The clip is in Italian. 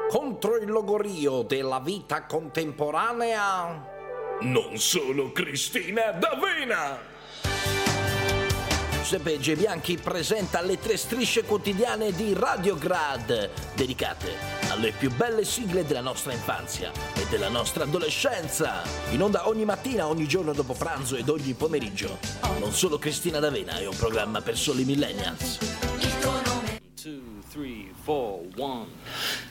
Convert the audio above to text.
contro il logorio della vita contemporanea, non solo Cristina D'Avena. Giuseppe G. Bianchi presenta le 3 strisce quotidiane di Radiograd, dedicate alle più belle sigle della nostra infanzia e della nostra adolescenza. In onda ogni mattina, ogni giorno dopo pranzo ed ogni pomeriggio. Non solo Cristina D'Avena è un programma per soli millennials. 2, 3, 4, 1